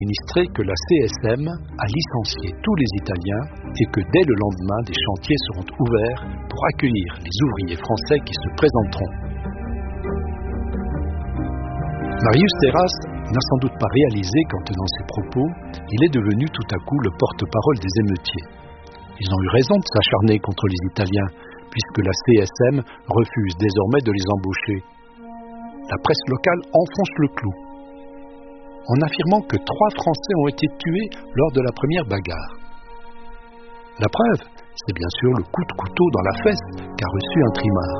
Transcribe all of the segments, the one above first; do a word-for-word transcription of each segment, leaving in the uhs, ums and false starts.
administré que la C S M a licencié tous les Italiens et que dès le lendemain, des chantiers seront ouverts pour accueillir les ouvriers français qui se présenteront. Marius Terras n'a sans doute pas réalisé qu'en tenant ses propos, il est devenu tout à coup le porte-parole des émeutiers. Ils ont eu raison de s'acharner contre les Italiens, puisque la C S M refuse désormais de les embaucher. La presse locale enfonce le clou, en affirmant que trois Français ont été tués lors de la première bagarre. La preuve, c'est bien sûr le coup de couteau dans la fesse qu'a reçu un trimard.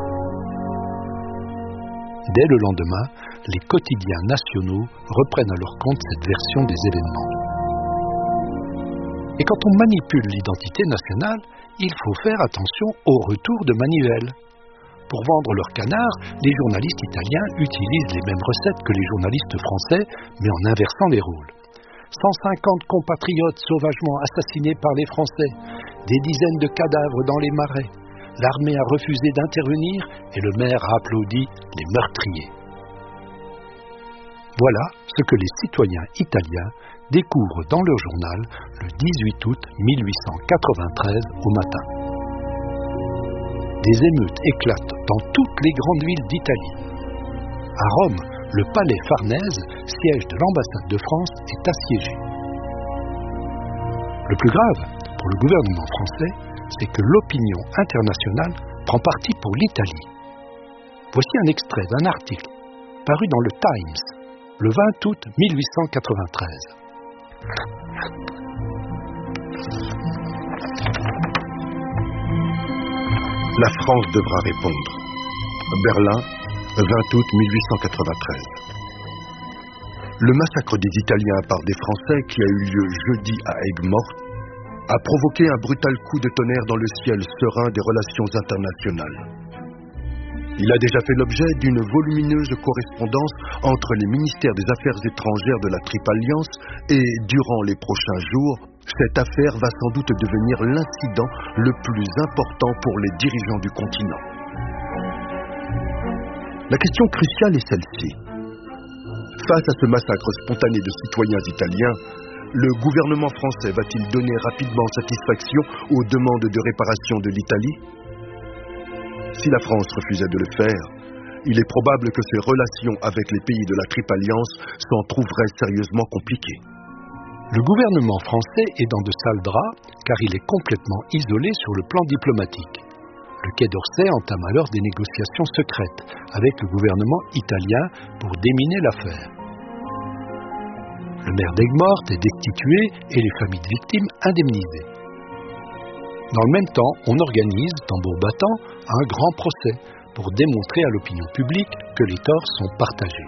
Dès le lendemain, les quotidiens nationaux reprennent à leur compte cette version des événements. Et quand on manipule l'identité nationale, il faut faire attention au retour de Manuel. Pour vendre leurs canards, les journalistes italiens utilisent les mêmes recettes que les journalistes français, mais en inversant les rôles. cent cinquante compatriotes sauvagement assassinés par les Français, des dizaines de cadavres dans les marais. L'armée a refusé d'intervenir et le maire a applaudi les meurtriers. Voilà ce que les citoyens italiens découvrent dans leur journal le dix-huit août mille huit cent quatre-vingt-treize au matin. Des émeutes éclatent dans toutes les grandes villes d'Italie. À Rome, le palais Farnèse, siège de l'ambassade de France, est assiégé. Le plus grave, pour le gouvernement français, c'est que l'opinion internationale prend parti pour l'Italie. Voici un extrait d'un article paru dans le Times le vingt août mille huit cent quatre-vingt-treize. La France devra répondre. Berlin, vingt août mille huit cent quatre-vingt-treize. Le massacre des Italiens par des Français qui a eu lieu jeudi à Aigues-Mortes a provoqué un brutal coup de tonnerre dans le ciel serein des relations internationales. Il a déjà fait l'objet d'une volumineuse correspondance entre les ministères des Affaires étrangères de la Triple Alliance et, durant les prochains jours, cette affaire va sans doute devenir l'incident le plus important pour les dirigeants du continent. La question cruciale est celle-ci. Face à ce massacre spontané de citoyens italiens, le gouvernement français va-t-il donner rapidement satisfaction aux demandes de réparation de l'Italie ? Si la France refusait de le faire, il est probable que ses relations avec les pays de la Triple Alliance s'en trouveraient sérieusement compliquées. Le gouvernement français est dans de sales draps car il est complètement isolé sur le plan diplomatique. Le Quai d'Orsay entame alors des négociations secrètes avec le gouvernement italien pour déminer l'affaire. Le maire d'Aigues-Mortes est destitué et les familles de victimes indemnisées. Dans le même temps, on organise, tambour battant, un grand procès pour démontrer à l'opinion publique que les torts sont partagés.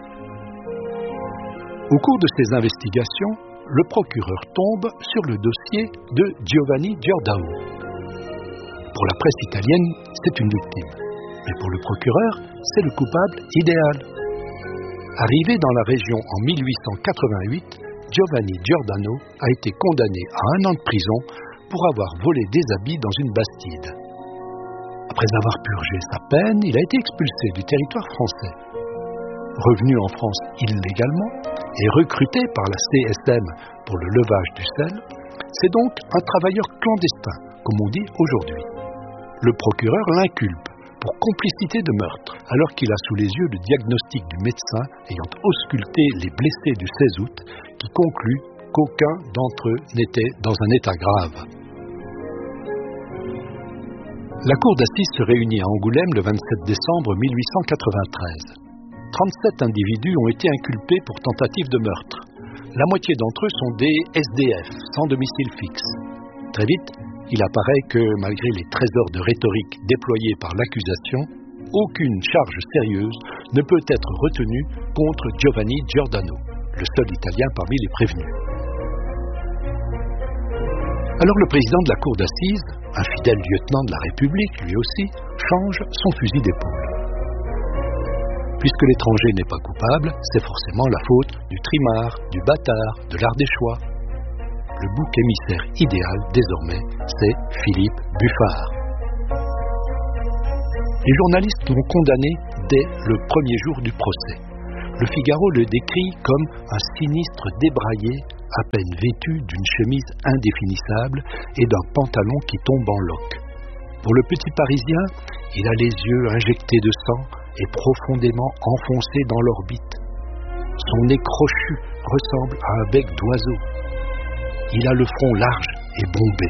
Au cours de ces investigations, le procureur tombe sur le dossier de Giovanni Giordano. Pour la presse italienne, c'est une victime, mais pour le procureur, c'est le coupable idéal. Arrivé dans la région en mille huit cent quatre-vingt-huit, Giovanni Giordano a été condamné à un an de prison pour avoir volé des habits dans une bastide. Après avoir purgé sa peine, il a été expulsé du territoire français. Revenu en France illégalement et recruté par la C S M pour le levage du sel, c'est donc un travailleur clandestin, comme on dit aujourd'hui. Le procureur l'inculpe pour complicité de meurtre, alors qu'il a sous les yeux le diagnostic du médecin ayant ausculté les blessés du seize août, qui conclut qu'aucun d'entre eux n'était dans un état grave. La cour d'assises se réunit à Angoulême le vingt-sept décembre mille huit cent quatre-vingt-treize. trente-sept individus ont été inculpés pour tentative de meurtre. La moitié d'entre eux sont des S D F, sans domicile fixe. Très vite, il apparaît que, malgré les trésors de rhétorique déployés par l'accusation, aucune charge sérieuse ne peut être retenue contre Giovanni Giordano, le seul Italien parmi les prévenus. Alors le président de la cour d'assises, un fidèle lieutenant de la République, lui aussi, change son fusil d'épaule. Puisque l'étranger n'est pas coupable, c'est forcément la faute du trimard, du bâtard, de l'Ardéchois. Le bouc émissaire idéal, désormais, c'est Philippe Buffard. Les journalistes l'ont condamné dès le premier jour du procès. Le Figaro le décrit comme un sinistre débraillé à peine vêtu d'une chemise indéfinissable et d'un pantalon qui tombe en loques. Pour le petit Parisien, il a les yeux injectés de sang et profondément enfoncés dans l'orbite. Son nez crochu ressemble à un bec d'oiseau. Il a le front large et bombé.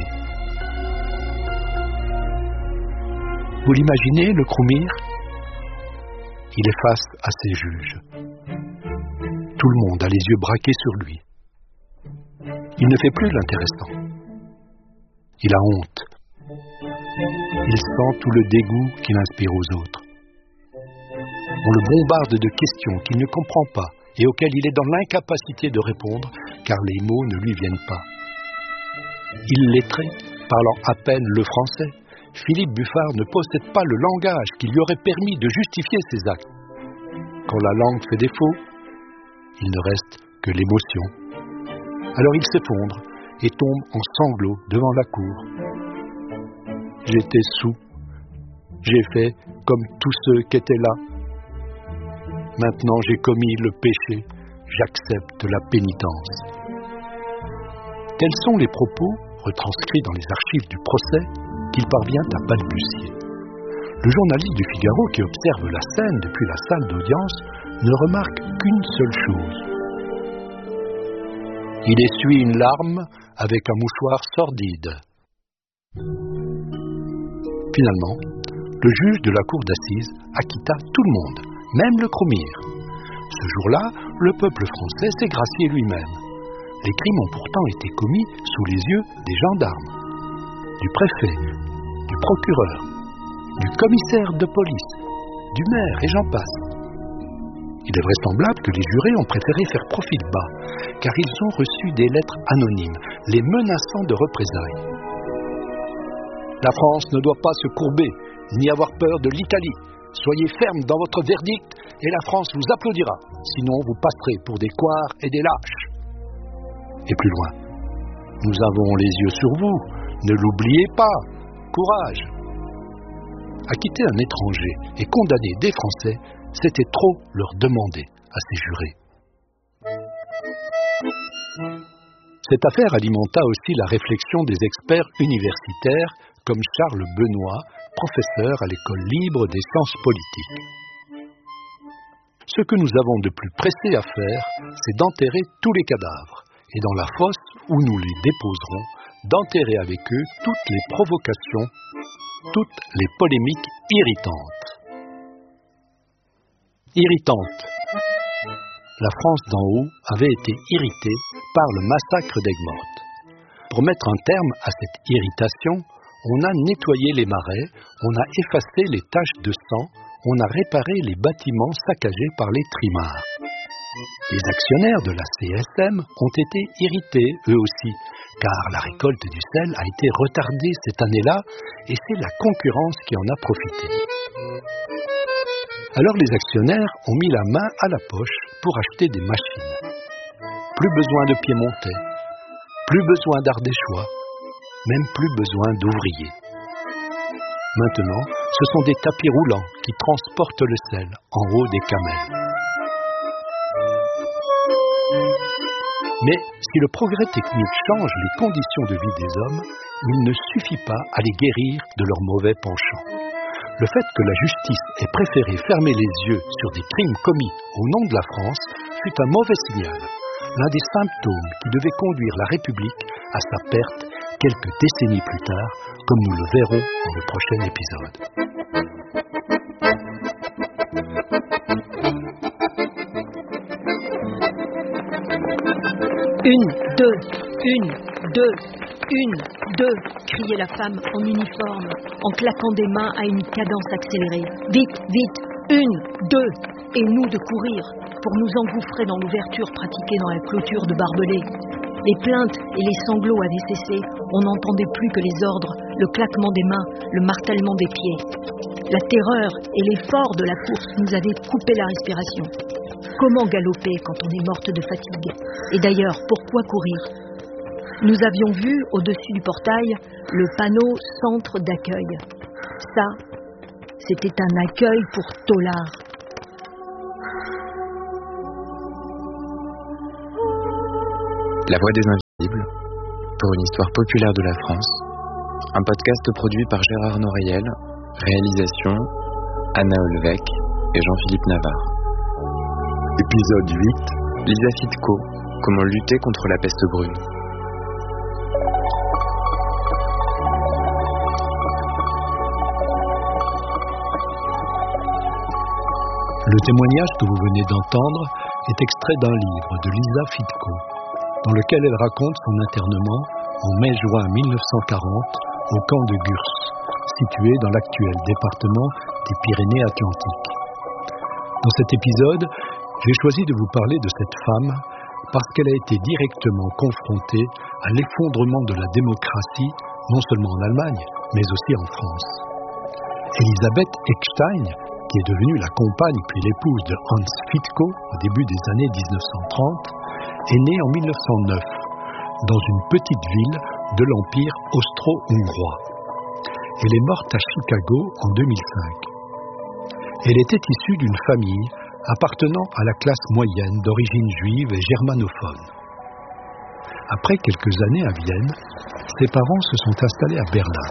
Vous l'imaginez, le Croumir? Il est face à ses juges. Tout le monde a les yeux braqués sur lui. Il ne fait plus l'intéressant. Il a honte. Il sent tout le dégoût qu'il inspire aux autres. On le bombarde de questions qu'il ne comprend pas et auxquelles il est dans l'incapacité de répondre car les mots ne lui viennent pas. Illettré, parlant à peine le français, Philippe Buffard ne possède pas le langage qui lui aurait permis de justifier ses actes. Quand la langue fait défaut, il ne reste que l'émotion. Alors il s'effondre et tombe en sanglots devant la cour. J'étais soûl. J'ai fait comme tous ceux qui étaient là. Maintenant j'ai commis le péché. J'accepte la pénitence. Tels sont les propos, retranscrits dans les archives du procès, qu'il parvient à balbutier. Le journaliste du Figaro qui observe la scène depuis la salle d'audience ne remarque qu'une seule chose. Il essuie une larme avec un mouchoir sordide. Finalement, le juge de la cour d'assises acquitta tout le monde, même le Croumir. Ce jour-là, le peuple français s'est gracié lui-même. Les crimes ont pourtant été commis sous les yeux des gendarmes, du préfet, du procureur, du commissaire de police, du maire et j'en passe. Il est vraisemblable que les jurés ont préféré faire profil bas, car ils ont reçu des lettres anonymes, les menaçant de représailles. La France ne doit pas se courber, ni avoir peur de l'Italie. Soyez ferme dans votre verdict et la France vous applaudira, sinon vous passerez pour des couards et des lâches. Et plus loin, nous avons les yeux sur vous, ne l'oubliez pas, courage. Acquitter un étranger et condamner des Français, c'était trop leur demander à ces jurés. Cette affaire alimenta aussi la réflexion des experts universitaires comme Charles Benoît, professeur à l'École libre des sciences politiques. Ce que nous avons de plus pressé à faire, c'est d'enterrer tous les cadavres, et dans la fosse où nous les déposerons, d'enterrer avec eux toutes les provocations, toutes les polémiques irritantes. Irritantes. La France d'en haut avait été irritée par le massacre d'Aigues-Mortes. Pour mettre un terme à cette irritation, on a nettoyé les marais, on a effacé les taches de sang, on a réparé les bâtiments saccagés par les trimards. Les actionnaires de la C S M ont été irrités, eux aussi, car la récolte du sel a été retardée cette année-là et c'est la concurrence qui en a profité. Alors les actionnaires ont mis la main à la poche pour acheter des machines. Plus besoin de piémontais, plus besoin d'ardéchois, même plus besoin d'ouvriers. Maintenant, ce sont des tapis roulants qui transportent le sel en haut des camels. Mais si le progrès technique change les conditions de vie des hommes, il ne suffit pas à les guérir de leurs mauvais penchants. Le fait que la justice ait préféré fermer les yeux sur des crimes commis au nom de la France fut un mauvais signal, l'un des symptômes qui devait conduire la République à sa perte quelques décennies plus tard, comme nous le verrons dans le prochain épisode. Une, deux, une, deux, une, deux, criait la femme en uniforme, en claquant des mains à une cadence accélérée. Vite, vite, une, deux, et nous de courir pour nous engouffrer dans l'ouverture pratiquée dans la clôture de barbelés. Les plaintes et les sanglots avaient cessé, on n'entendait plus que les ordres, le claquement des mains, le martèlement des pieds. La terreur et l'effort de la course nous avaient coupé la respiration. Comment galoper quand on est morte de fatigue? Et d'ailleurs, pourquoi courir? Nous avions vu, au-dessus du portail, le panneau « Centre d'accueil ». Ça, c'était un accueil pour taulards. La Voix des Invisibles, pour une histoire populaire de la France, un podcast produit par Gérard Noreil, réalisation Anna Olvec et Jean-Philippe Navarre. Épisode huit. Lisa Fitko, comment lutter contre la peste brune. Le témoignage que vous venez d'entendre est extrait d'un livre de Lisa Fitko, dans lequel elle raconte son internement en mai-juin mille neuf cent quarante au camp de Gurs, situé dans l'actuel département des Pyrénées-Atlantiques. Dans cet épisode, j'ai choisi de vous parler de cette femme parce qu'elle a été directement confrontée à l'effondrement de la démocratie, non seulement en Allemagne, mais aussi en France. Elisabeth Eckstein, qui est devenue la compagne puis l'épouse de Hans Fitko au début des années dix-neuf cent trente, est née en mille neuf cent neuf dans une petite ville de l'Empire austro-hongrois. Elle est morte à Chicago en deux mille cinq. Elle était issue d'une famille appartenant à la classe moyenne d'origine juive et germanophone. Après quelques années à Vienne, ses parents se sont installés à Berlin.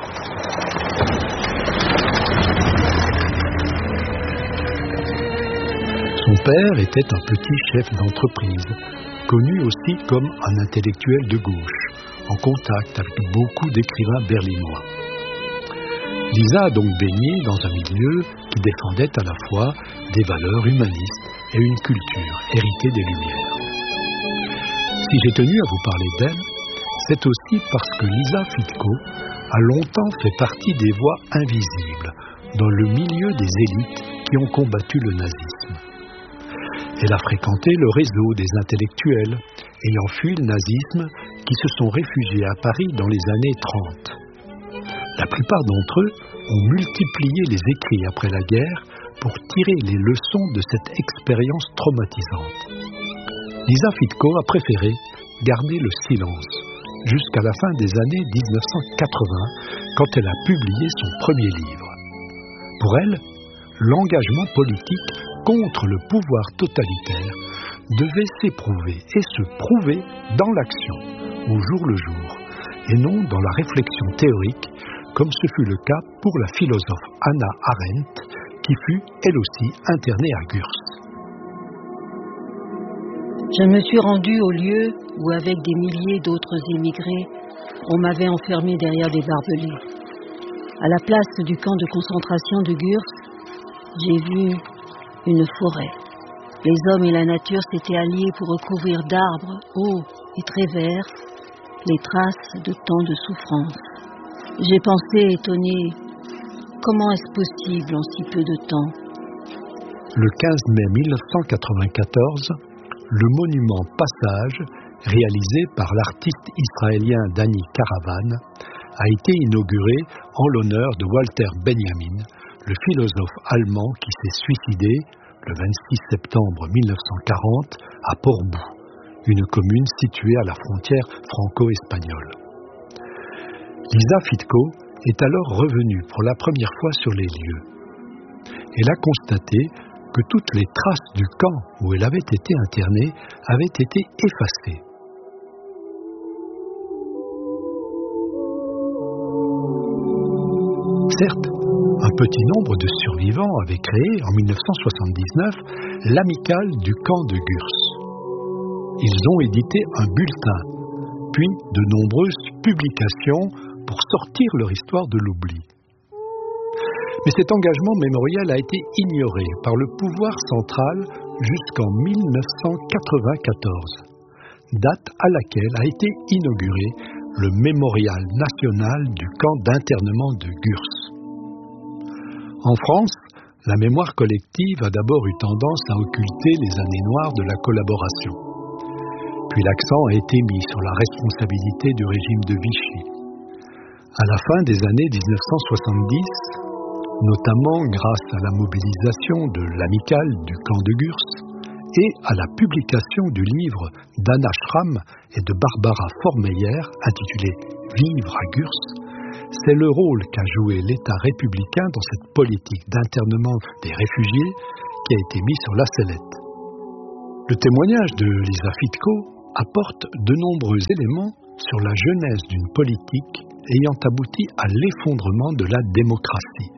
Son père était un petit chef d'entreprise, connu aussi comme un intellectuel de gauche, en contact avec beaucoup d'écrivains berlinois. Lisa a donc baigné dans un milieu qui défendait à la fois des valeurs humanistes et une culture héritée des Lumières. Si j'ai tenu à vous parler d'elle, c'est aussi parce que Lisa Fitko a longtemps fait partie des voix invisibles dans le milieu des élites qui ont combattu le nazisme. Elle a fréquenté le réseau des intellectuels ayant fui le nazisme qui se sont réfugiés à Paris dans les années trente. La plupart d'entre eux ont multiplié les écrits après la guerre pour tirer les leçons de cette expérience traumatisante. Lisa Fitko a préféré garder le silence jusqu'à la fin des années dix-neuf cent quatre-vingts quand elle a publié son premier livre. Pour elle, l'engagement politique contre le pouvoir totalitaire devait s'éprouver et se prouver dans l'action, au jour le jour, et non dans la réflexion théorique, comme ce fut le cas pour la philosophe Hannah Arendt, qui fut, elle aussi, internée à Gurs. Je me suis rendue au lieu où, avec des milliers d'autres émigrés, on m'avait enfermée derrière des barbelés. À la place du camp de concentration de Gurs, j'ai vu une forêt. Les hommes et la nature s'étaient alliés pour recouvrir d'arbres hauts et très verts les traces de tant de souffrance. J'ai pensé, étonné, comment est-ce possible en si peu de temps? Le quinze mai mille neuf cent quatre-vingt-quatorze, le monument Passage, réalisé par l'artiste israélien Danny Caravan, a été inauguré en l'honneur de Walter Benjamin, le philosophe allemand qui s'est suicidé le vingt-six septembre mille neuf cent quarante à Portbou, une commune située à la frontière franco-espagnole. Lisa Fitko est alors revenue pour la première fois sur les lieux. Elle a constaté que toutes les traces du camp où elle avait été internée avaient été effacées. Certes, un petit nombre de survivants avait créé en mille neuf cent soixante-dix-neuf l'Amicale du camp de Gurs. Ils ont édité un bulletin, puis de nombreuses publications pour sortir leur histoire de l'oubli. Mais cet engagement mémorial a été ignoré par le pouvoir central jusqu'en mille neuf cent quatre-vingt-quatorze, date à laquelle a été inauguré le Mémorial national du camp d'internement de Gurs. En France, la mémoire collective a d'abord eu tendance à occulter les années noires de la collaboration. Puis l'accent a été mis sur la responsabilité du régime de Vichy. À la fin des années dix-neuf cent soixante-dix, notamment grâce à la mobilisation de l'Amicale du camp de Gurs et à la publication du livre d'Anna Schramm et de Barbara Formeyer intitulé « Vivre à Gurs », c'est le rôle qu'a joué l'État républicain dans cette politique d'internement des réfugiés qui a été mis sur la sellette. Le témoignage de Lisa Fitko apporte de nombreux éléments sur la genèse d'une politique ayant abouti à l'effondrement de la démocratie.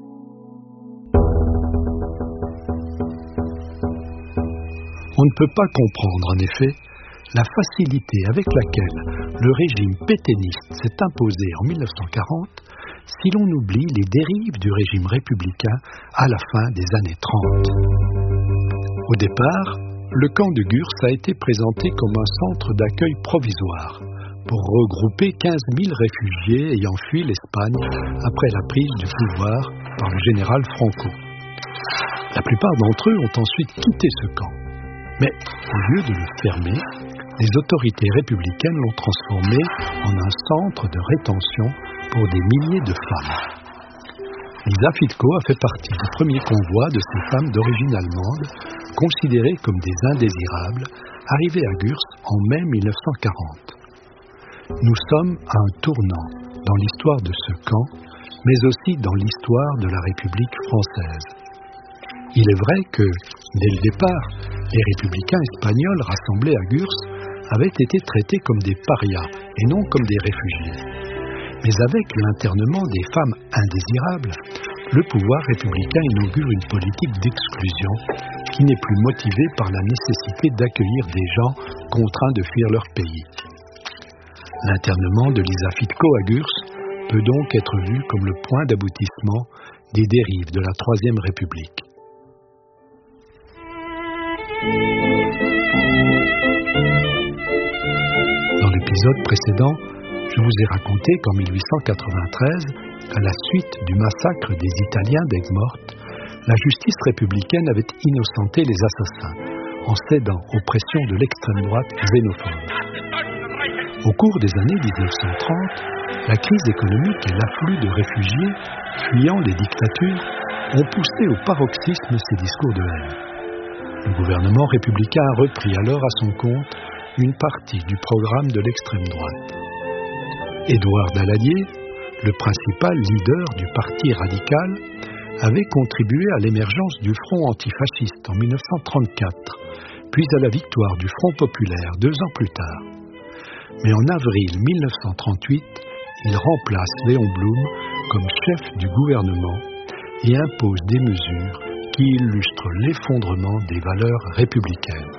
On ne peut pas comprendre, en effet, la facilité avec laquelle le régime pétainiste s'est imposé en mille neuf cent quarante si l'on oublie les dérives du régime républicain à la fin des années trente. Au départ, le camp de Gurs a été présenté comme un centre d'accueil provisoire pour regrouper quinze mille réfugiés ayant fui l'Espagne après la prise du pouvoir par le général Franco. La plupart d'entre eux ont ensuite quitté ce camp. Mais au lieu de le fermer, les autorités républicaines l'ont transformé en un centre de rétention pour des milliers de femmes. Lisa Fitko a fait partie du premier convoi de ces femmes d'origine allemande, considérées comme des indésirables, arrivées à Gurs en mai mille neuf cent quarante. Nous sommes à un tournant dans l'histoire de ce camp, mais aussi dans l'histoire de la République française. Il est vrai que, dès le départ, les républicains espagnols rassemblés à Gurs avaient été traités comme des parias et non comme des réfugiés. Mais avec l'internement des femmes indésirables, le pouvoir républicain inaugure une politique d'exclusion qui n'est plus motivée par la nécessité d'accueillir des gens contraints de fuir leur pays. L'internement de Lisa Fitko à Gurs peut donc être vu comme le point d'aboutissement des dérives de la Troisième République. Dans l'épisode précédent, je vous ai raconté qu'en mille huit cent quatre-vingt-treize, à la suite du massacre des Italiens d'Aigues-Mortes, la justice républicaine avait innocenté les assassins en cédant aux pressions de l'extrême droite xénophobe. Au cours des années mille neuf cent trente, la crise économique et l'afflux de réfugiés fuyant les dictatures ont poussé au paroxysme ces discours de haine. Le gouvernement républicain a repris alors à son compte une partie du programme de l'extrême droite. Édouard Daladier, le principal leader du parti radical, avait contribué à l'émergence du Front antifasciste en mille neuf cent trente-quatre, puis à la victoire du Front populaire deux ans plus tard. Mais en avril mille neuf cent trente-huit, il remplace Léon Blum comme chef du gouvernement et impose des mesures qui illustrent l'effondrement des valeurs républicaines.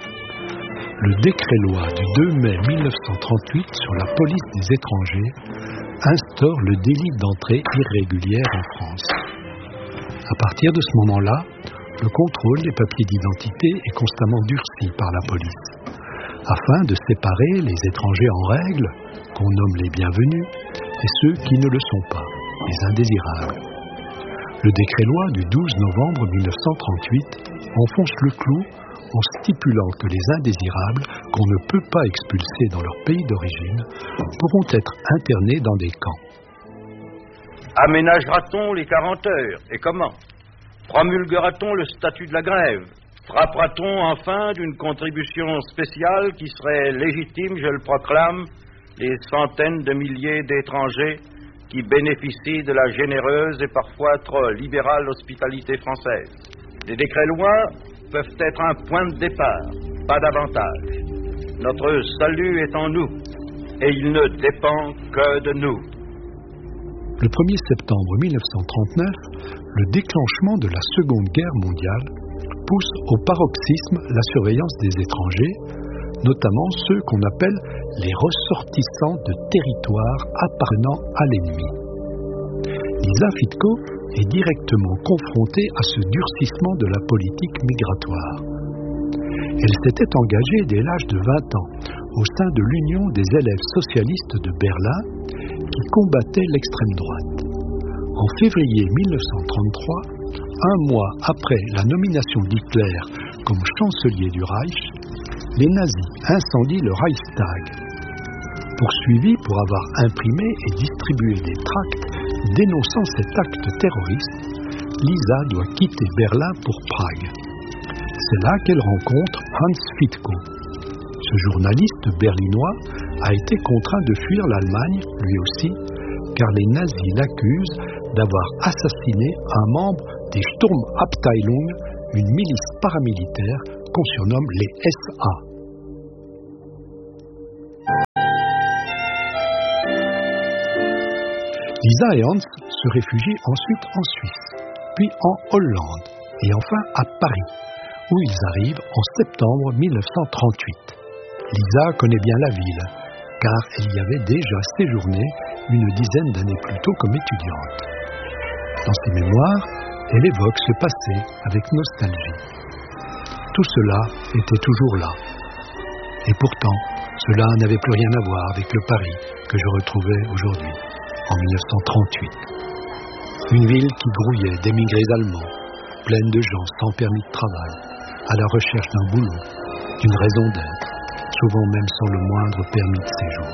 Le décret-loi du deux mai mille neuf cent trente-huit sur la police des étrangers instaure le délit d'entrée irrégulière en France. À partir de ce moment-là, le contrôle des papiers d'identité est constamment durci par la police, afin de séparer les étrangers en règle, qu'on nomme les bienvenus, et ceux qui ne le sont pas, les indésirables. Le décret-loi du douze novembre mille neuf cent trente-huit enfonce le clou en stipulant que les indésirables qu'on ne peut pas expulser dans leur pays d'origine pourront être internés dans des camps. Aménagera-t-on les quarante heures et comment? Promulguera-t-on le statut de la grève? Frappera-t-on enfin d'une contribution spéciale qui serait légitime, je le proclame, les centaines de milliers d'étrangers qui bénéficient de la généreuse et parfois trop libérale hospitalité française? Les décrets-lois peuvent être un point de départ, pas davantage. Notre salut est en nous, et il ne dépend que de nous. Le premier septembre mille neuf cent trente-neuf, le déclenchement de la Seconde Guerre mondiale pousse au paroxysme la surveillance des étrangers, notamment ceux qu'on appelle les ressortissants de territoires appartenant à l'ennemi. Lisa Fitko est directement confrontée à ce durcissement de la politique migratoire. Elle s'était engagée dès l'âge de vingt ans au sein de l'Union des élèves socialistes de Berlin qui combattait l'extrême droite. En février mille neuf cent trente-trois, un mois après la nomination d'Hitler comme chancelier du Reich, les nazis incendient le Reichstag. Poursuivie pour avoir imprimé et distribué des tracts dénonçant cet acte terroriste, Lisa doit quitter Berlin pour Prague. C'est là qu'elle rencontre Hans Fitko. Ce journaliste berlinois a été contraint de fuir l'Allemagne, lui aussi, car les nazis l'accusent d'avoir assassiné un membre des Sturmabteilung, une milice paramilitaire qu'on surnomme les S A. Lisa et Hans se réfugient ensuite en Suisse, puis en Hollande, et enfin à Paris, où ils arrivent en septembre mille neuf cent trente-huit. Lisa connaît bien la ville, car elle y avait déjà séjourné une dizaine d'années plus tôt comme étudiante. Dans ses mémoires, elle évoque ce passé avec nostalgie. Tout cela était toujours là. Et pourtant, cela n'avait plus rien à voir avec le Paris que je retrouvais aujourd'hui, en mille neuf cent trente-huit. Une ville qui grouillait d'émigrés allemands, pleine de gens sans permis de travail, à la recherche d'un boulot, d'une raison d'être, souvent même sans le moindre permis de séjour.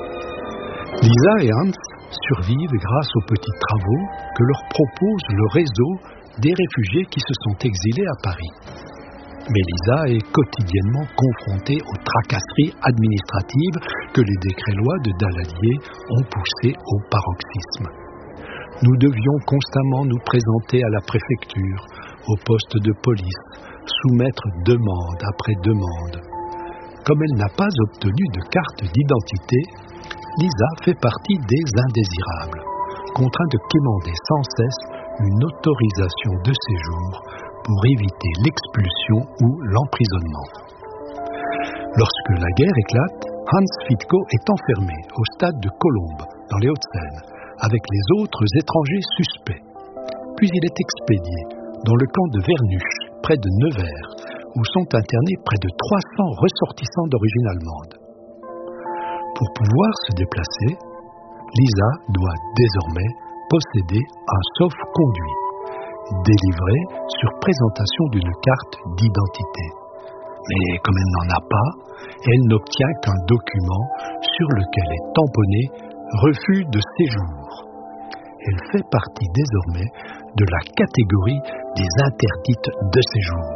Lisa et Hans survivent grâce aux petits travaux que leur propose le réseau des réfugiés qui se sont exilés à Paris. Mais Lisa est quotidiennement confrontée aux tracasseries administratives que les décrets-lois de Daladier ont poussées au paroxysme. Nous devions constamment nous présenter à la préfecture, au poste de police, soumettre demande après demande. Comme elle n'a pas obtenu de carte d'identité, Lisa fait partie des indésirables, contraints de quémander sans cesse une autorisation de séjour pour éviter l'expulsion ou l'emprisonnement. Lorsque la guerre éclate, Hans Fitko est enfermé au stade de Colombes, dans les Hauts-de-Seine, avec les autres étrangers suspects. Puis il est expédié dans le camp de Vernuche, près de Nevers, où sont internés près de trois cents ressortissants d'origine allemande. Pour pouvoir se déplacer, Lisa doit désormais posséder un sauf-conduit, délivré sur présentation d'une carte d'identité. Mais comme elle n'en a pas, elle n'obtient qu'un document sur lequel est tamponné « refus de séjour ». Elle fait partie désormais de la catégorie des interdites de séjour.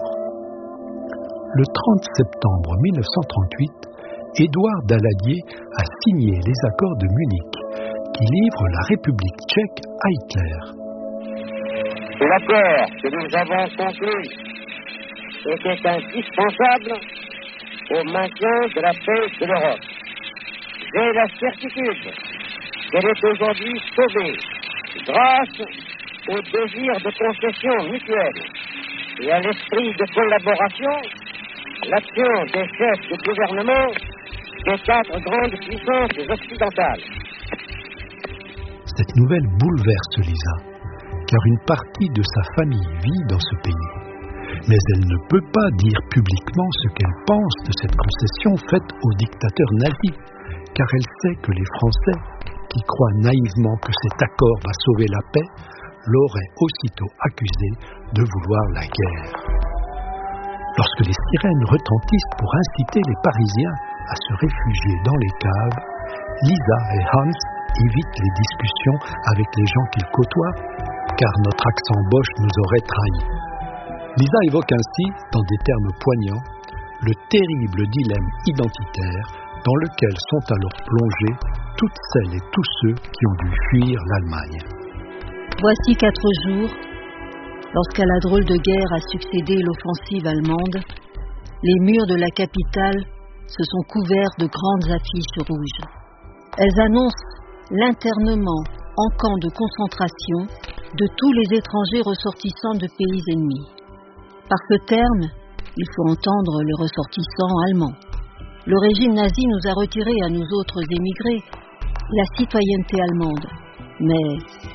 Le trente septembre mille neuf cent trente-huit, Édouard Daladier a signé les accords de Munich qui livrent la République tchèque à Hitler. L'accord que nous avons conclu était indispensable au maintien de la paix de l'Europe. J'ai la certitude qu'elle est aujourd'hui sauvée grâce au désir de concession mutuelle et à l'esprit de collaboration, l'action des chefs de gouvernement des quatre grandes puissances occidentales. Cette nouvelle bouleverse Lisa, car une partie de sa famille vit dans ce pays. Mais elle ne peut pas dire publiquement ce qu'elle pense de cette concession faite au dictateur nazi, car elle sait que les Français, qui croient naïvement que cet accord va sauver la paix, l'auraient aussitôt accusé de vouloir la guerre. Lorsque les sirènes retentissent pour inciter les Parisiens à se réfugier dans les caves, Lisa et Hans évitent les discussions avec les gens qu'ils côtoient, car notre accent boche nous aurait trahis. Lisa évoque ainsi, dans des termes poignants, le terrible dilemme identitaire dans lequel sont alors plongés toutes celles et tous ceux qui ont dû fuir l'Allemagne. Voici quatre jours, lorsqu'à la drôle de guerre a succédé l'offensive allemande, les murs de la capitale se sont couverts de grandes affiches rouges. Elles annoncent l'internement en camp de concentration de tous les étrangers ressortissants de pays ennemis. Par ce terme, il faut entendre les ressortissants allemands. Le régime nazi nous a retiré à nous autres émigrés la citoyenneté allemande, mais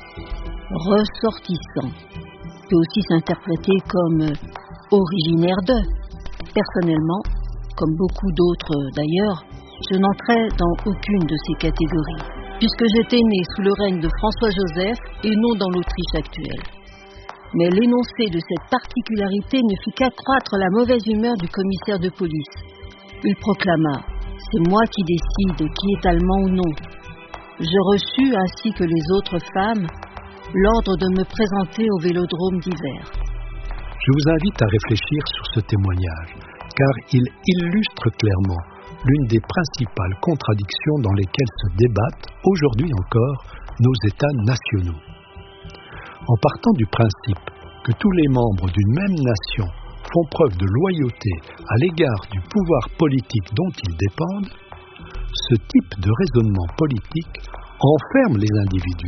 ressortissant peut aussi s'interpréter comme originaire de. Personnellement, comme beaucoup d'autres d'ailleurs, je n'entrais dans aucune de ces catégories, puisque j'étais né sous le règne de François-Joseph et non dans l'Autriche actuelle. Mais l'énoncé de cette particularité ne fit qu'accroître la mauvaise humeur du commissaire de police. Il proclama « C'est moi qui décide qui est allemand ou non ». Je reçus, ainsi que les autres femmes, l'ordre de me présenter au Vélodrome d'hiver. Je vous invite à réfléchir sur ce témoignage, car il illustre clairement l'une des principales contradictions dans lesquelles se débattent, aujourd'hui encore, nos États nationaux. En partant du principe que tous les membres d'une même nation font preuve de loyauté à l'égard du pouvoir politique dont ils dépendent, ce type de raisonnement politique enferme les individus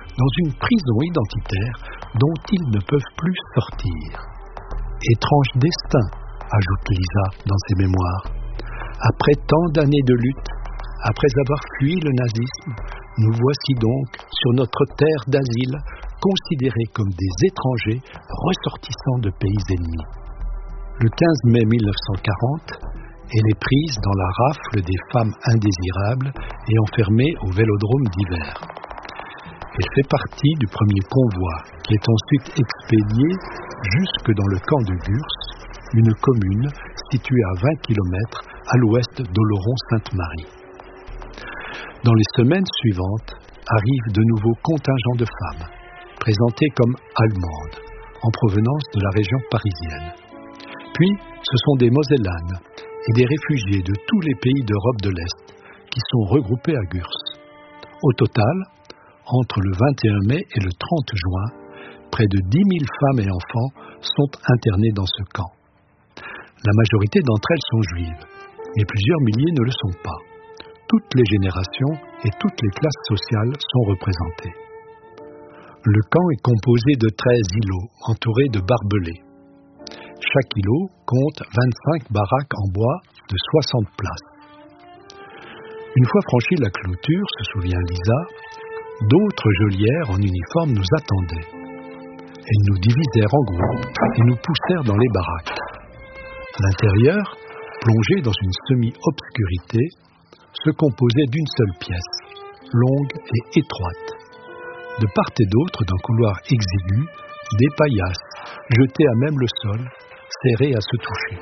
dans une prison identitaire dont ils ne peuvent plus sortir. Étrange destin, ajoute Lisa dans ses mémoires. Après tant d'années de lutte, après avoir fui le nazisme, nous voici donc sur notre terre d'asile, considérés comme des étrangers ressortissants de pays ennemis. Le quinze mai mille neuf cent quarante, elle est prise dans la rafle des femmes indésirables et enfermée au vélodrome d'hiver. Elle fait partie du premier convoi qui est ensuite expédié jusque dans le camp de Gurs, une commune située à vingt kilomètres à l'ouest d'Oloron-Sainte-Marie. Dans les semaines suivantes, arrivent de nouveaux contingents de femmes, présentées comme allemandes, en provenance de la région parisienne. Puis, ce sont des Mosellanes et des réfugiés de tous les pays d'Europe de l'Est qui sont regroupés à Gurs. Au total, entre le vingt et un mai et le trente juin, près de dix mille femmes et enfants sont internés dans ce camp. La majorité d'entre elles sont juives, mais plusieurs milliers ne le sont pas. Toutes les générations et toutes les classes sociales sont représentées. Le camp est composé de treize îlots entourés de barbelés. Chaque îlot compte vingt-cinq baraques en bois de soixante places. Une fois franchie la clôture, se souvient Lisa, d'autres geôlières en uniforme nous attendaient. Elles nous divisèrent en groupes et nous poussèrent dans les baraques. L'intérieur, plongé dans une semi-obscurité, se composait d'une seule pièce, longue et étroite. De part et d'autre d'un couloir exigu, des paillasses, jetées à même le sol, serrées à se toucher.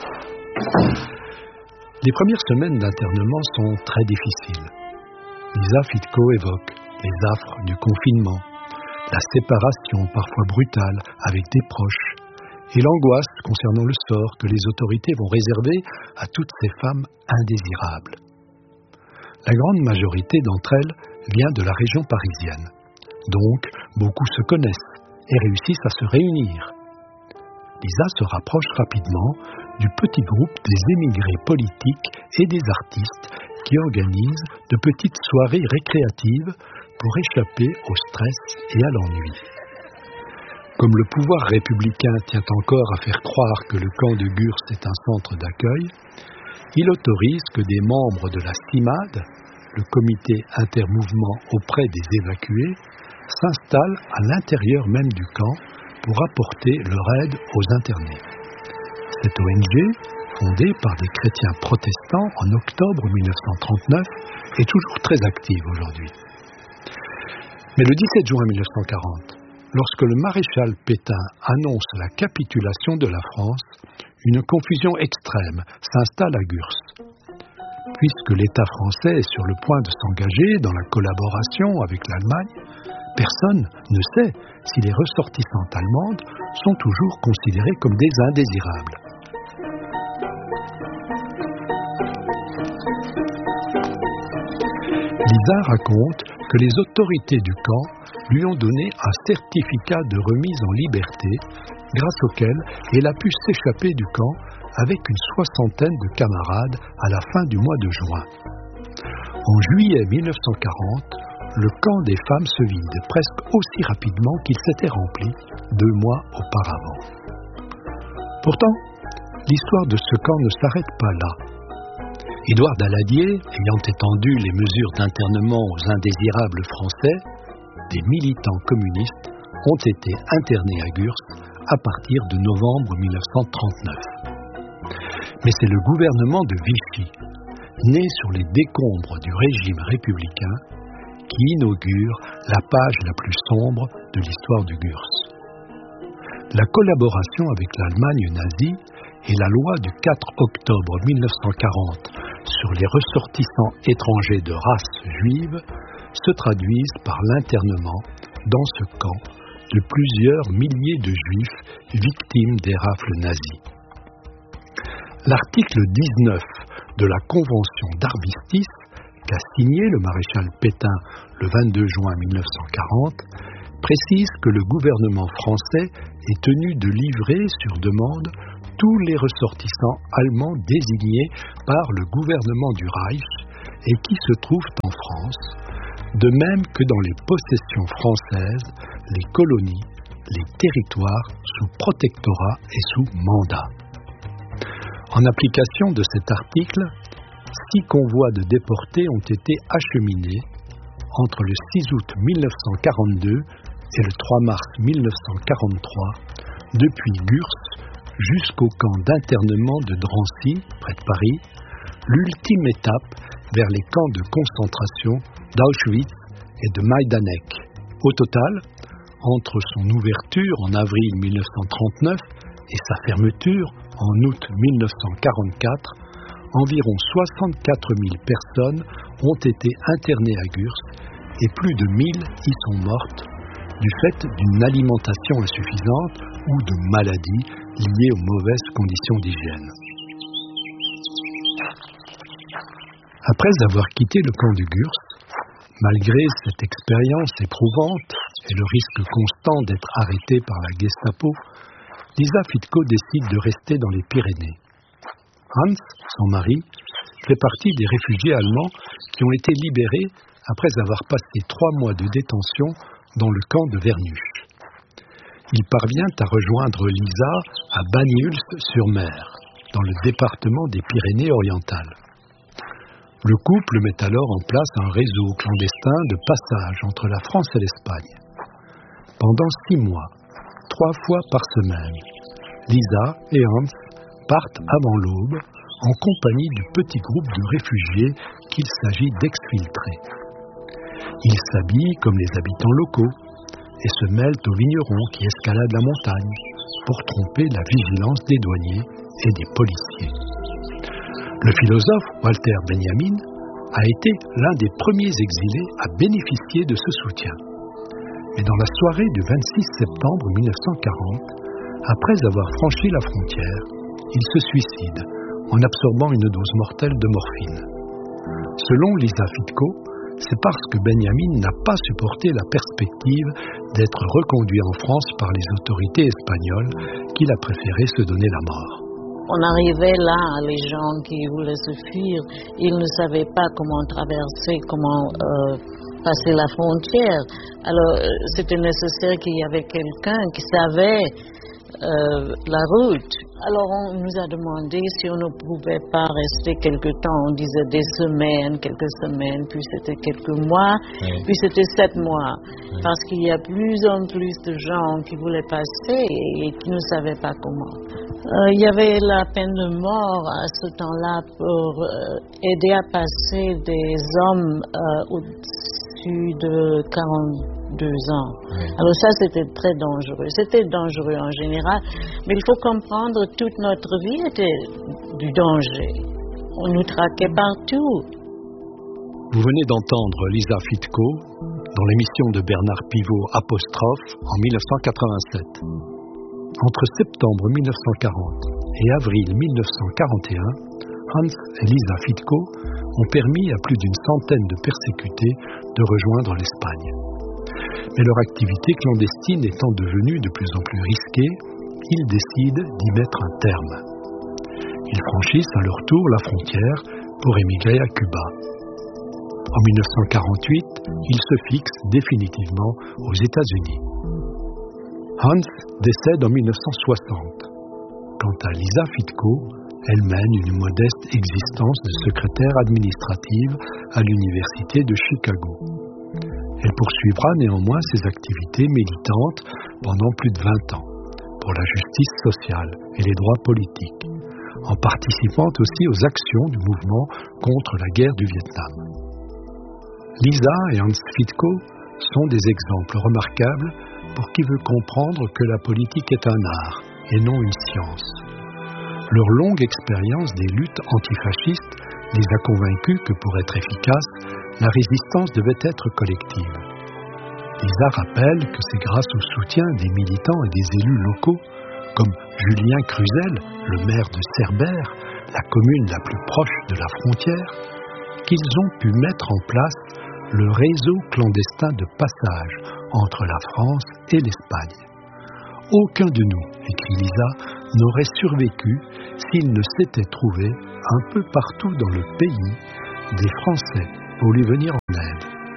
Les premières semaines d'internement sont très difficiles. Lisa Fitko évoque les affres du confinement, la séparation parfois brutale avec des proches, et l'angoisse concernant le sort que les autorités vont réserver à toutes ces femmes indésirables. La grande majorité d'entre elles vient de la région parisienne. Donc, beaucoup se connaissent et réussissent à se réunir. Lisa se rapproche rapidement du petit groupe des émigrés politiques et des artistes qui organisent de petites soirées récréatives pour échapper au stress et à l'ennui. Comme le pouvoir républicain tient encore à faire croire que le camp de Gurs est un centre d'accueil, il autorise que des membres de la CIMAD, le comité intermouvement auprès des évacués, s'installent à l'intérieur même du camp pour apporter leur aide aux internés. Cette O N G, fondée par des chrétiens protestants en octobre mille neuf cent trente-neuf, est toujours très active aujourd'hui. Mais le dix-sept juin mille neuf cent quarante, lorsque le maréchal Pétain annonce la capitulation de la France, une confusion extrême s'installe à Gurs. Puisque l'État français est sur le point de s'engager dans la collaboration avec l'Allemagne, personne ne sait si les ressortissantes allemandes sont toujours considérées comme des indésirables. Lisa raconte que les autorités du camp lui ont donné un certificat de remise en liberté grâce auquel elle a pu s'échapper du camp avec une soixantaine de camarades à la fin du mois de juin. En juillet mille neuf cent quarante, le camp des femmes se vide presque aussi rapidement qu'il s'était rempli deux mois auparavant. Pourtant, l'histoire de ce camp ne s'arrête pas là. Édouard Daladier, ayant étendu les mesures d'internement aux indésirables français, des militants communistes ont été internés à Gurs à partir de novembre mille neuf cent trente-neuf. Mais c'est le gouvernement de Vichy, né sur les décombres du régime républicain, qui inaugure la page la plus sombre de l'histoire du Gurs. La collaboration avec l'Allemagne nazie et la loi du quatre octobre mille neuf cent quarante sur les ressortissants étrangers de race juive se traduisent par l'internement dans ce camp de plusieurs milliers de juifs victimes des rafles nazies. L'article dix-neuf de la Convention d'Armistice qu'a signé le maréchal Pétain le vingt-deux juin mille neuf cent quarante précise que le gouvernement français est tenu de livrer sur demande tous les ressortissants allemands désignés par le gouvernement du Reich et qui se trouvent en France, de même que dans les possessions françaises, les colonies, les territoires sous protectorat et sous mandat. En application de cet article, six convois de déportés ont été acheminés entre le six août mille neuf cent quarante-deux et le trois mars mille neuf cent quarante-trois, depuis Gurs jusqu'au camp d'internement de Drancy, près de Paris, l'ultime étape vers les camps de concentration d'Auschwitz et de Majdanek. Au total, entre son ouverture en avril mille neuf cent trente-neuf et sa fermeture en août mille neuf cent quarante-quatre, environ soixante-quatre mille personnes ont été internées à Gurs et plus de mille y sont mortes du fait d'une alimentation insuffisante ou de maladies liées aux mauvaises conditions d'hygiène. Après avoir quitté le camp de Gurs, malgré cette expérience éprouvante et le risque constant d'être arrêtée par la Gestapo, Lisa Fitko décide de rester dans les Pyrénées. Hans, son mari, fait partie des réfugiés allemands qui ont été libérés après avoir passé trois mois de détention dans le camp de Vernuche. Il parvient à rejoindre Lisa à Banyuls-sur-Mer, dans le département des Pyrénées-Orientales. Le couple met alors en place un réseau clandestin de passage entre la France et l'Espagne. Pendant six mois, trois fois par semaine, Lisa et Hans partent avant l'aube en compagnie du petit groupe de réfugiés qu'il s'agit d'exfiltrer. Ils s'habillent comme les habitants locaux et se mêlent aux vignerons qui escaladent la montagne pour tromper la vigilance des douaniers et des policiers. Le philosophe Walter Benjamin a été l'un des premiers exilés à bénéficier de ce soutien. Mais dans la soirée du vingt-six septembre mille neuf cent quarante, après avoir franchi la frontière, il se suicide en absorbant une dose mortelle de morphine. Selon Lisa Fitko, c'est parce que Benjamin n'a pas supporté la perspective d'être reconduit en France par les autorités espagnoles qu'il a préféré se donner la mort. On arrivait là, les gens qui voulaient se fuir, ils ne savaient pas comment traverser, comment euh, passer la frontière. Alors, c'était nécessaire qu'il y avait quelqu'un qui savait euh, la route. Alors, on nous a demandé si on ne pouvait pas rester quelque temps. On disait des semaines, quelques semaines, puis c'était quelques mois, oui. Puis c'était sept mois. Oui. Parce qu'il y a plus en plus de gens qui voulaient passer et qui ne savaient pas comment. Euh, il y avait la peine de mort à ce temps-là pour euh, aider à passer des hommes euh, au-dessus de quarante-deux ans. Oui. Alors ça, c'était très dangereux. C'était dangereux en général, mais il faut comprendre, toute notre vie était du danger. On nous traquait partout. Vous venez d'entendre Lisa Fitko dans l'émission de Bernard Pivot Apostrophe en mille neuf cent quatre-vingt-sept. Entre septembre mille neuf cent quarante et avril mille neuf cent quarante et un, Hans et Lisa Fitko ont permis à plus d'une centaine de persécutés de rejoindre l'Espagne. Mais leur activité clandestine étant devenue de plus en plus risquée, ils décident d'y mettre un terme. Ils franchissent à leur tour la frontière pour émigrer à Cuba. En mille neuf cent quarante-huit, ils se fixent définitivement aux États-Unis. Hans décède en mille neuf cent soixante. Quant à Lisa Fitko, elle mène une modeste existence de secrétaire administrative à l'Université de Chicago. Elle poursuivra néanmoins ses activités militantes pendant plus de vingt ans pour la justice sociale et les droits politiques, en participant aussi aux actions du mouvement contre la guerre du Vietnam. Lisa et Hans Fitko sont des exemples remarquables pour qui veut comprendre que la politique est un art et non une science. Leur longue expérience des luttes antifascistes les a convaincus que pour être efficace, la résistance devait être collective. Lisa rappelle que c'est grâce au soutien des militants et des élus locaux, comme Julien Cruzel, le maire de Cerbère, la commune la plus proche de la frontière, qu'ils ont pu mettre en place le réseau clandestin de passage entre la France et l'Espagne. Aucun de nous, écrit Lisa, n'aurait survécu s'il ne s'était trouvé un peu partout dans le pays des Français pour lui venir en aide.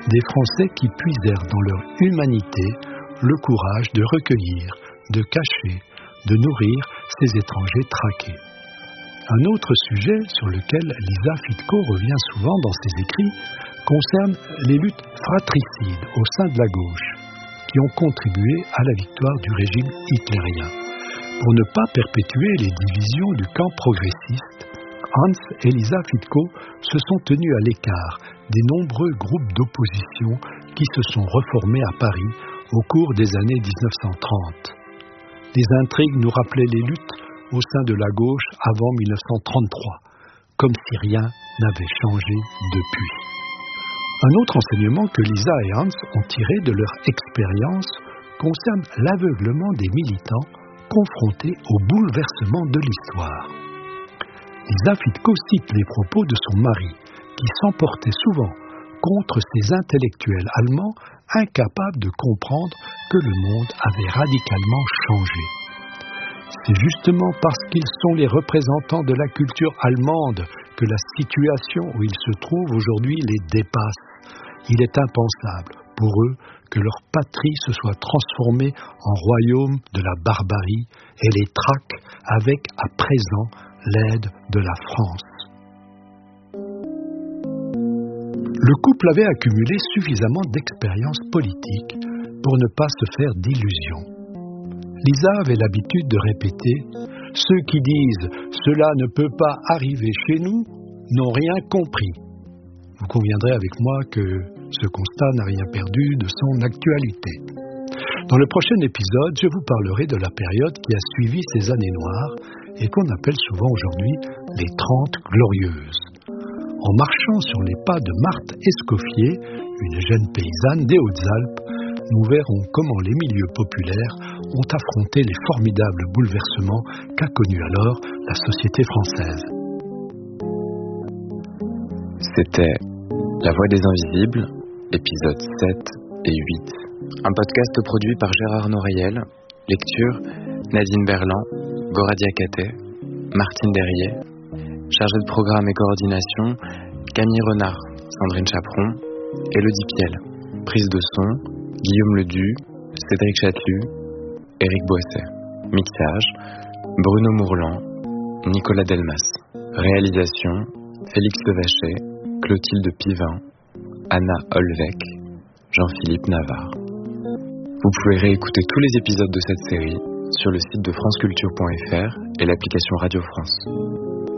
des Français qui puisèrent dans leur humanité le courage de recueillir, de cacher, de nourrir ces étrangers traqués. Un autre sujet sur lequel Lisa Fitko revient souvent dans ses écrits concerne les luttes fratricides au sein de la gauche, qui ont contribué à la victoire du régime hitlérien. Pour ne pas perpétuer les divisions du camp progressiste, Hans et Lisa Fitko se sont tenus à l'écart des nombreux groupes d'opposition qui se sont reformés à Paris au cours des années dix-neuf cent trente. Les intrigues nous rappelaient les luttes au sein de la gauche avant mille neuf cent trente-trois, comme si rien n'avait changé depuis. Un autre enseignement que Lisa et Hans ont tiré de leur expérience concerne l'aveuglement des militants confrontés au bouleversement de l'histoire. Lisa Fitko cite les propos de son mari, qui s'emportait souvent contre ces intellectuels allemands incapables de comprendre que le monde avait radicalement changé. C'est justement parce qu'ils sont les représentants de la culture allemande que la situation où ils se trouvent aujourd'hui les dépasse. Il est impensable pour eux que leur patrie se soit transformée en royaume de la barbarie et les traque avec à présent l'aide de la France. Le couple avait accumulé suffisamment d'expérience politique pour ne pas se faire d'illusions. Lisa avait l'habitude de répéter « Ceux qui disent « cela ne peut pas arriver chez nous » n'ont rien compris ». Vous conviendrez avec moi que ce constat n'a rien perdu de son actualité. Dans le prochain épisode, je vous parlerai de la période qui a suivi ces années noires et qu'on appelle souvent aujourd'hui les Trente Glorieuses. En marchant sur les pas de Marthe Escoffier, une jeune paysanne des Hautes-Alpes, nous verrons comment les milieux populaires ont affronté les formidables bouleversements qu'a connus alors la société française. C'était La Voix des Invisibles, épisodes sept et huit. Un podcast produit par Gérard Noreil, lecture Nadine Berland, Goradia Katé, Martine Derrier, chargée de programme et coordination Camille Renard, Sandrine Chaperon, Élodie Piel, prise de son Guillaume Ledu, Cédric Chatelu, Éric Boisset, mixage Bruno Mourlan, Nicolas Delmas, réalisation Félix Levaché, Clotilde Pivin, Anna Olvec, Jean-Philippe Navarre. Vous pouvez réécouter tous les épisodes de cette série sur le site de franceculture point f r et l'application Radio France.